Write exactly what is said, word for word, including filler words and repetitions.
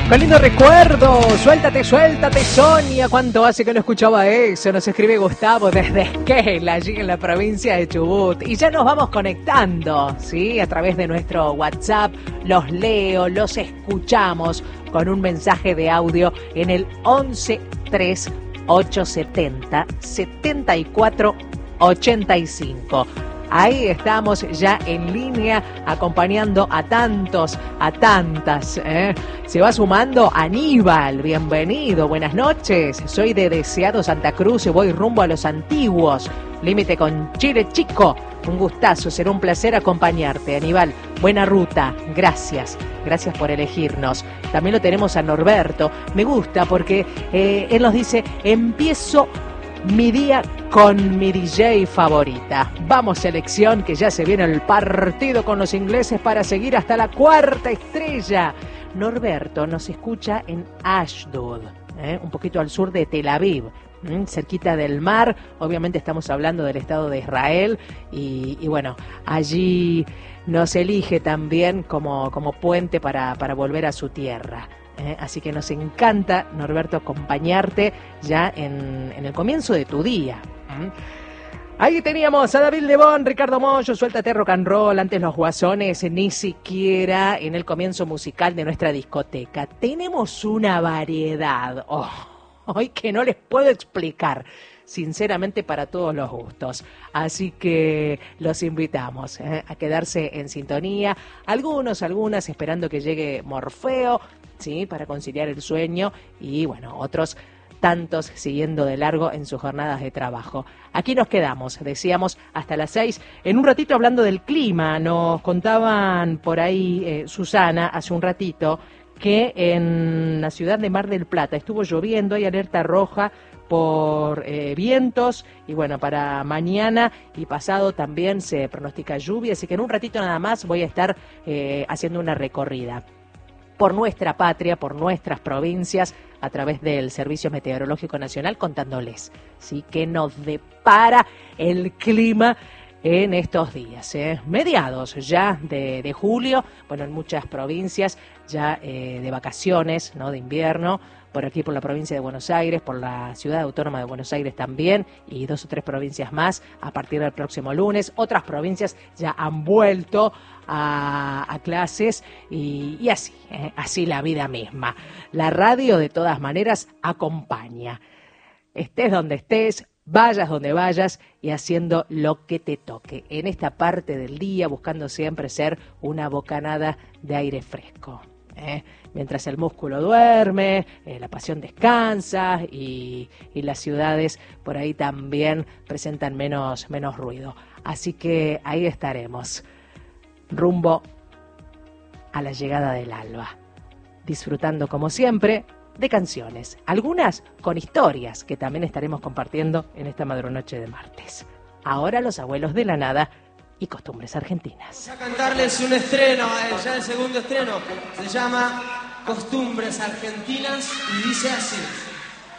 Qué lindo recuerdo, suéltate, suéltate, Sonia. ¿Cuánto hace que no escuchaba eso? Nos escribe Gustavo desde Esquel, allí en la provincia de Chubut. Y ya nos vamos conectando, ¿sí? A través de nuestro WhatsApp, los leo, los escuchamos con un mensaje de audio en el once tres ocho setenta setenta y cuatro ochenta y cinco. Ahí estamos ya en línea acompañando a tantos, a tantas. ¿eh? Se va sumando Aníbal, bienvenido, buenas noches. Soy de Deseado Santa Cruz y voy rumbo a los antiguos. Límite con Chile Chico. Un gustazo, será un placer acompañarte, Aníbal. Buena ruta, gracias. Gracias por elegirnos. También lo tenemos a Norberto. Me gusta porque eh, él nos dice, empiezo mi día con mi D J favorita. Vamos, selección, que ya se viene el partido con los ingleses para seguir hasta la cuarta estrella. Norberto nos escucha en Ashdod, ¿eh? un poquito al sur de Tel Aviv, ¿eh? cerquita del mar. Obviamente estamos hablando del Estado de Israel y, y bueno, allí nos elige también como, como puente para, para volver a su tierra. Eh, así que nos encanta, Norberto, acompañarte ya en, en el comienzo de tu día. ¿Mm? Ahí teníamos a David Lebón, Ricardo Mollo, Suéltate Rock and Roll, antes los Guasones, ni siquiera en el comienzo musical de nuestra discoteca. Tenemos una variedad, oh, hoy que no les puedo explicar, sinceramente para todos los gustos. Así que los invitamos eh, a quedarse en sintonía, algunos, algunas esperando que llegue Morfeo, sí, para conciliar el sueño y bueno, otros tantos siguiendo de largo en sus jornadas de trabajo. Aquí nos quedamos, decíamos, hasta las seis. En un ratito hablando del clima, nos contaban por ahí eh, Susana hace un ratito que en la ciudad de Mar del Plata estuvo lloviendo, hay alerta roja por eh, vientos y bueno, para mañana y pasado también se pronostica lluvia, así que en un ratito nada más voy a estar eh, haciendo una recorrida por nuestra patria, por nuestras provincias, a través del Servicio Meteorológico Nacional, contándoles, ¿sí?, que nos depara el clima en estos días, ¿eh? mediados ya de, de julio, bueno, en muchas provincias ya eh, de vacaciones, ¿no?, de invierno, por aquí por la provincia de Buenos Aires, por la ciudad autónoma de Buenos Aires también, y dos o tres provincias más a partir del próximo lunes. Otras provincias ya han vuelto a, a clases y, y así, ¿eh? así la vida misma. La radio de todas maneras acompaña. Estés donde estés, vayas donde vayas y haciendo lo que te toque. En esta parte del día, buscando siempre ser una bocanada de aire fresco. ¿eh? Mientras el músculo duerme, eh, la pasión descansa y, y las ciudades por ahí también presentan menos, menos ruido. Así que ahí estaremos, rumbo a la llegada del alba, disfrutando como siempre de canciones, algunas con historias que también estaremos compartiendo en esta madrunoche de martes. Ahora los abuelos de la nada y costumbres argentinas. Vamos a cantarles un estreno, eh, ya el segundo estreno, se llama Costumbres Argentinas y dice así.